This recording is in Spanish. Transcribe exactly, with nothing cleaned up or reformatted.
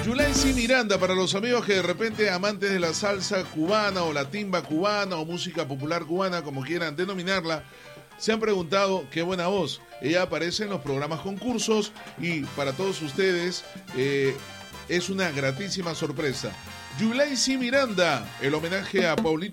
Yulaisy Miranda, para los amigos que de repente amantes de la salsa cubana o la timba cubana o música popular cubana, como quieran denominarla, se han preguntado qué buena voz. Ella aparece en los programas concursos y para todos ustedes eh, es una gratísima sorpresa. Yulaisy Miranda, el homenaje a Paulito